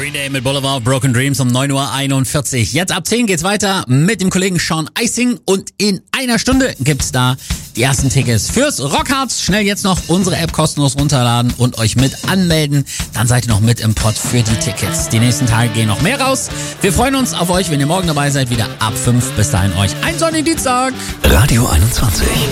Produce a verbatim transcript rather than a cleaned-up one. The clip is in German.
Green Day mit Boulevard of Broken Dreams um neun Uhr einundvierzig. Jetzt ab zehn geht's weiter mit dem Kollegen Sean Icing und in einer Stunde gibt's da die ersten Tickets fürs Rockharz. Schnell jetzt noch unsere App kostenlos runterladen und euch mit anmelden. Dann seid ihr noch mit im Pott für die Tickets. Die nächsten Tage gehen noch mehr raus. Wir freuen uns auf euch, wenn ihr morgen dabei seid, wieder ab fünf. Bis dahin euch einen sonnigen Dienstag. Radio einundzwanzig.